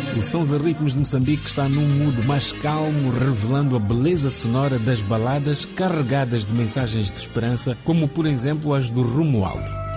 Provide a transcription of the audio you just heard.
O Sons e Ritmos de Moçambique está num mood mais calmo, revelando a beleza sonora das baladas carregadas de mensagens de esperança, como por exemplo as do Romualdo.